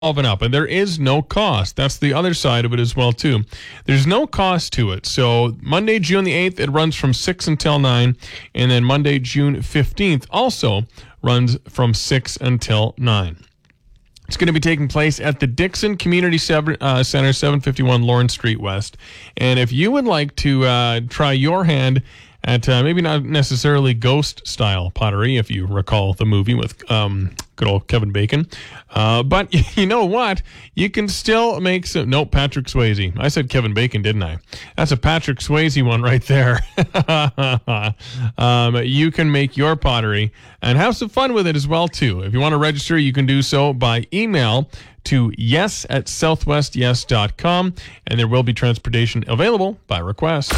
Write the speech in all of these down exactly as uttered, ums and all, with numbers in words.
and up, and there is no cost. That's the other side of it as well, too. There's no cost to it. So Monday, June the eighth, it runs from six until nine, and then Monday, June fifteenth, also runs from six until nine. It's going to be taking place at the Dixon Community Center, uh, Center, seven fifty-one Lawrence Street West. And if you would like to uh, try your hand at uh, maybe not necessarily ghost-style pottery, if you recall the movie with um, good old Kevin Bacon. Uh, but you know what? You can still make some... Nope, Patrick Swayze. I said Kevin Bacon, didn't I? That's a Patrick Swayze one right there. um, you can make your pottery and have some fun with it as well, too. If you want to register, you can do so by email to yes at southwest yes dot com, and there will be transportation available by request.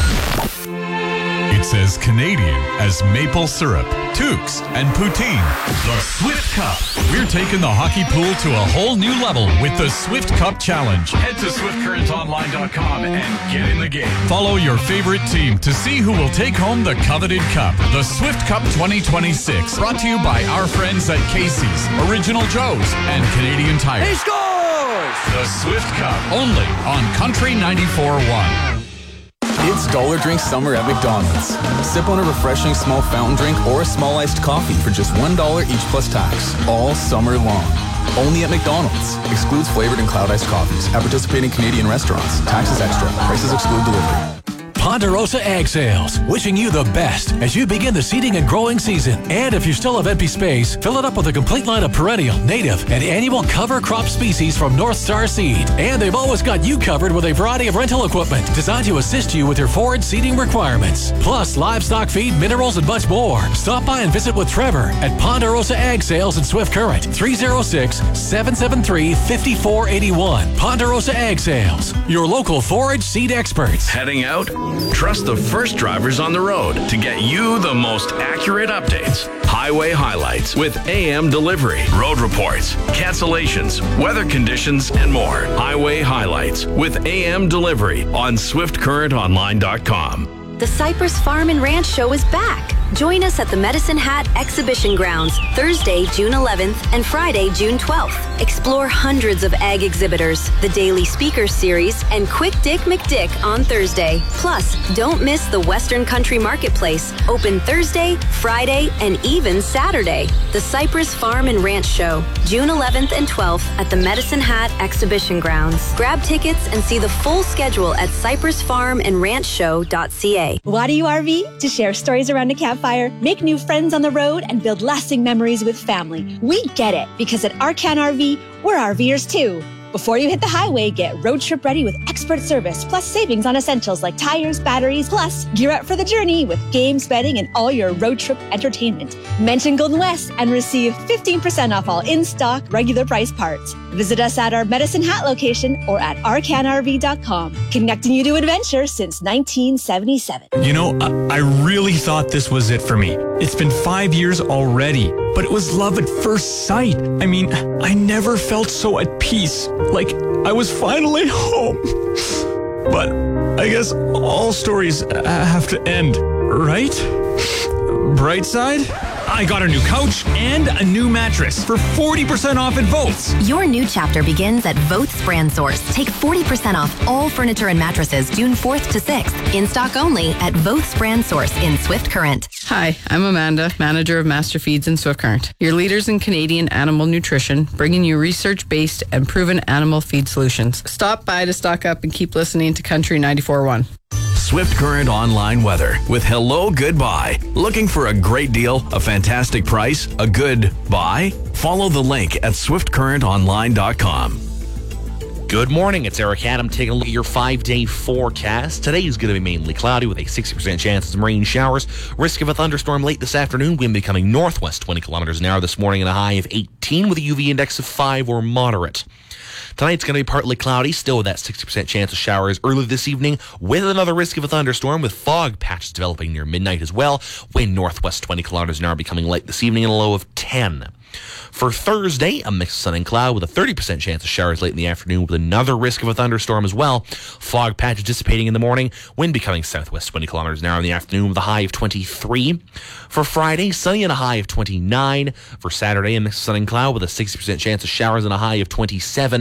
It's as Canadian as maple syrup, toques, and poutine. The Swift Cup. We're taking the hockey pool to a whole new level with the Swift Cup Challenge. Head to swift current online dot com and get in the game. Follow your favorite team to see who will take home the coveted cup. The Swift Cup twenty twenty-six. Brought to you by our friends at Casey's, Original Joe's, and Canadian Tire. He scores! The Swift Cup. Only on Country ninety-four point one. It's Dollar Drink Summer at McDonald's. Sip on a refreshing small fountain drink or a small iced coffee for just one dollar each plus tax, all summer long. Only at McDonald's. Excludes flavored and cloud iced coffees. At participating Canadian restaurants. Taxes extra. Prices exclude delivery. Ponderosa Ag Sales, wishing you the best as you begin the seeding and growing season. And if you still have empty space, fill it up with a complete line of perennial, native, and annual cover crop species from North Star Seed. And they've always got you covered with a variety of rental equipment designed to assist you with your forage seeding requirements. Plus, livestock feed, minerals, and much more. Stop by and visit with Trevor at Ponderosa Ag Sales in Swift Current, three oh six, seven seven three, five four eight one. Ponderosa Ag Sales, your local forage seed experts. Heading out? Trust the first drivers on the road to get you the most accurate updates. Highway highlights with A M delivery, road reports, cancellations, weather conditions, and more. Highway highlights with A M delivery on swift current online dot com. The Cypress Farm and Ranch Show is back. Join us at the Medicine Hat Exhibition Grounds Thursday, June eleventh and Friday, June twelfth. Explore hundreds of ag exhibitors, the Daily Speakers Series, and Quick Dick McDick on Thursday. Plus, don't miss the Western Country Marketplace, open Thursday, Friday, and even Saturday. The Cypress Farm and Ranch Show, June eleventh and twelfth at the Medicine Hat Exhibition Grounds. Grab tickets and see the full schedule at cypress farm and ranch show dot c a. Why do you R V? To share stories around a campfire, make new friends on the road, and build lasting memories with family. We get it, because at Arcan R V, we're RVers too. Before you hit the highway, get road trip ready with expert service, plus savings on essentials like tires, batteries, plus gear up for the journey with games, betting, and all your road trip entertainment. Mention Golden West and receive fifteen percent off all in-stock, regular price parts. Visit us at our Medicine Hat location or at arcan r v dot com. Connecting you to adventure since nineteen seventy-seven. You know, I, I really thought this was it for me. It's been five years already, but it was love at first sight. I mean, I never felt so at peace. Like, I was finally home. But I guess all stories have to end, right? Bright side? I got a new couch and a new mattress for forty percent off at Votes. Your new chapter begins at Votes Brand Source. Take forty percent off all furniture and mattresses June fourth to sixth. In stock only at Votes Brand Source in Swift Current. Hi, I'm Amanda, manager of Master Feeds in Swift Current. Your leaders in Canadian animal nutrition, bringing you research-based and proven animal feed solutions. Stop by to stock up and keep listening to Country ninety-four point one. Swift Current online weather with Hello Goodbye. Looking for a great deal, a fantastic price, a good buy? Follow the link at swift current online dot com. Good morning, it's Eric Adam taking a look at your five-day forecast. Today is going to be mainly cloudy with a sixty percent chance of some rain showers. Risk of a thunderstorm late this afternoon. Wind becoming northwest twenty kilometers an hour this morning and a high of eighteen with a U V index of five or moderate. Tonight's going to be partly cloudy, still with that sixty percent chance of showers early this evening, with another risk of a thunderstorm, with fog patches developing near midnight as well. Wind northwest twenty kilometers an hour becoming light this evening and a low of ten. For Thursday, a mix of sun and cloud with a thirty percent chance of showers late in the afternoon with another risk of a thunderstorm as well. Fog patches dissipating in the morning, wind becoming southwest twenty kilometers an hour in the afternoon with a high of twenty-three. For Friday, sunny and a high of twenty-nine. For Saturday, a mix of sun and cloud with a sixty percent chance of showers and a high of twenty-seven.